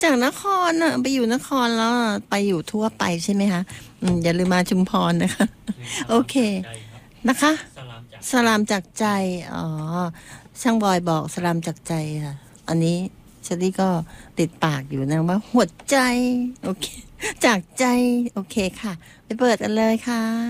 จากนครน่ะไปอยู่นครแล้วไปอยู่ทั่วไปใช่ไหมคะอย่าลืมมาชุมพรนะคะโอเคนะคะสลามจากใจอ๋อช่างบอยบอกสลามจากใจค่ะอันนี้เชอรี่ก็ติดปากอยู่นะว่าหัวใจโอเคจากใจโอเคค่ะไปเปิดกันเลยค่ะ